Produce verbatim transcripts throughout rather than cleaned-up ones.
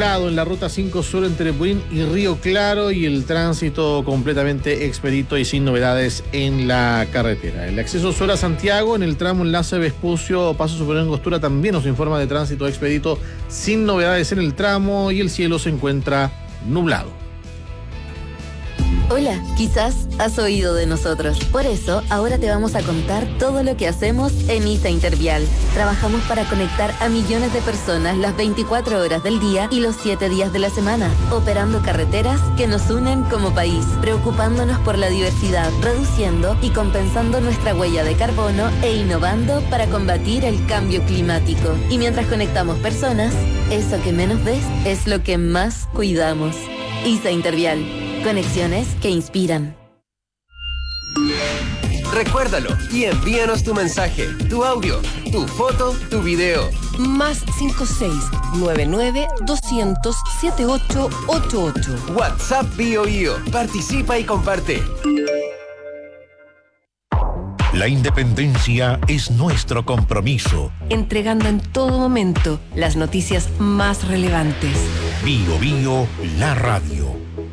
nublado en la ruta cinco Sur entre Buin y Río Claro y el tránsito completamente expedito y sin novedades en la carretera. El acceso sur a Santiago en el tramo enlace Vespucio Paso Superior Angostura también nos informa de tránsito expedito sin novedades en el tramo y el cielo se encuentra nublado. Hola, quizás has oído de nosotros. Por eso, ahora te vamos a contar todo lo que hacemos en ISA Intervial. Trabajamos para conectar a millones de personas las veinticuatro horas del día y los siete días de la semana, operando carreteras que nos unen como país, preocupándonos por la diversidad, reduciendo y compensando nuestra huella de carbono e innovando para combatir el cambio climático. Y mientras conectamos personas, eso que menos ves es lo que más cuidamos. ISA Intervial. Conexiones que inspiran. Recuérdalo y envíanos tu mensaje, tu audio, tu foto, tu video. Más cinco seis nueve nueve dos cero cero siete ocho ocho ocho. WhatsApp Bio Bio. Participa y comparte. La independencia es nuestro compromiso. Entregando en todo momento las noticias más relevantes. Bio Bio, la radio.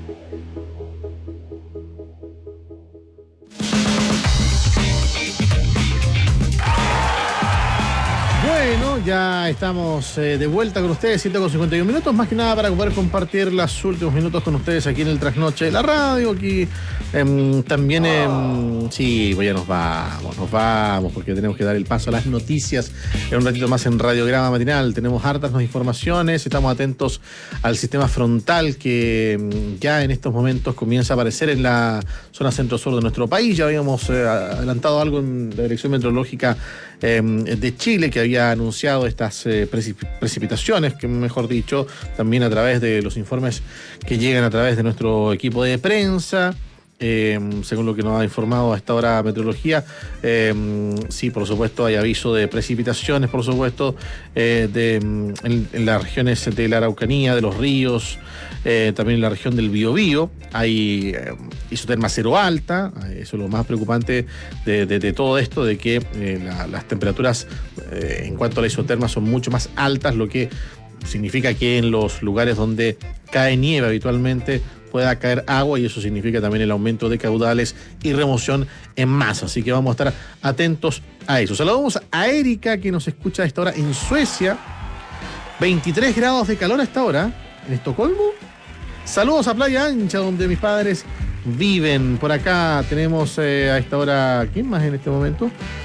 Bueno, ya estamos eh, de vuelta con ustedes, siete con cincuenta y uno minutos, más que nada para poder compartir los últimos minutos con ustedes aquí en el Trasnoche de la radio, aquí eh, también, eh, sí, pues ya nos vamos, nos vamos, porque tenemos que dar el paso a las noticias en un ratito más en Radiograma Matinal. Tenemos hartas informaciones, estamos atentos al sistema frontal que ya en estos momentos comienza a aparecer en la zona centro-sur de nuestro país. Ya habíamos eh, adelantado algo en la Dirección Meteorológica eh, de Chile, que había anunciado estas eh, precip- precipitaciones, que mejor dicho, también a través de los informes que llegan a través de nuestro equipo de prensa. Eh, según lo que nos ha informado a esta hora Meteorología, eh, sí, por supuesto, hay aviso de precipitaciones, por supuesto, eh, de, en, en las regiones de la Araucanía, de los ríos, eh, también en la región del Biobío. Hay eh, isoterma cero alta, eso es lo más preocupante de, de, de todo esto, de que eh, la, las temperaturas eh, en cuanto a la isoterma son mucho más altas, lo que significa que en los lugares donde cae nieve habitualmente pueda caer agua, y eso significa también el aumento de caudales y remoción en masa. Así que vamos a estar atentos a eso. Saludamos a Erika, que nos escucha a esta hora en Suecia. veintitrés grados de calor a esta hora en Estocolmo. Saludos a Playa Ancha, donde mis padres viven. Por acá tenemos eh, a esta hora, ¿quién más en este momento?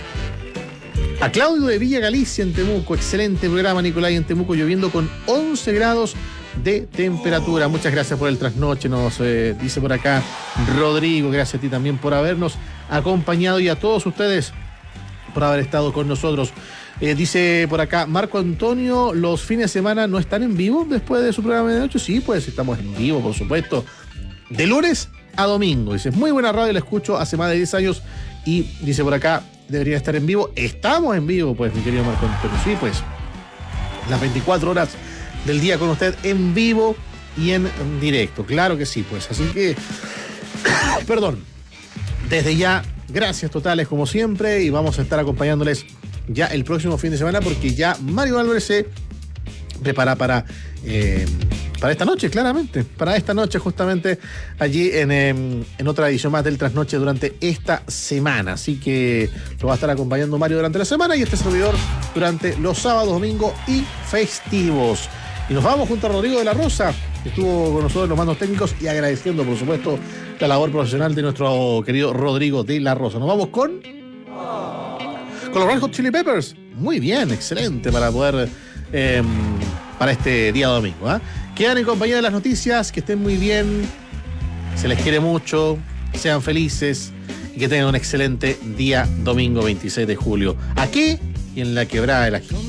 A Claudio de Villa Galicia en Temuco. Excelente programa, Nicolai, en Temuco, lloviendo con once grados de temperatura. Muchas gracias por el trasnoche, nos eh, dice por acá Rodrigo. Gracias a ti también por habernos acompañado y a todos ustedes por haber estado con nosotros. Eh, dice por acá Marco Antonio, ¿los fines de semana no están en vivo después de su programa de noche? Sí, pues estamos en vivo, por supuesto, de lunes a domingo. Dice, muy buena radio, la escucho hace más de diez años y dice por acá, debería estar en vivo. Estamos en vivo, pues, mi querido Marco Antonio. Sí, pues, las veinticuatro horas del día con usted en vivo y en directo. Claro que sí, pues. Así que, perdón, desde ya, gracias totales como siempre, y vamos a estar acompañándoles ya el próximo fin de semana, porque ya Mario Álvarez se prepara para, eh, para esta noche, claramente, para esta noche justamente allí en, eh, en otra edición más del Trasnoche durante esta semana. Así que lo va a estar acompañando Mario durante la semana y este servidor durante los sábados, domingos y festivos. Y nos vamos junto a Rodrigo de la Rosa, que estuvo con nosotros en los mandos técnicos, y agradeciendo, por supuesto, la labor profesional de nuestro querido Rodrigo de la Rosa. Nos vamos con... con los Red Hot Chili Peppers. Muy bien, excelente para poder... Eh, para este día domingo. ¿eh? Quedan en compañía de las noticias, que estén muy bien, se les quiere mucho, sean felices y que tengan un excelente día domingo veintiséis de julio. Aquí y en la Quebrada del Ají.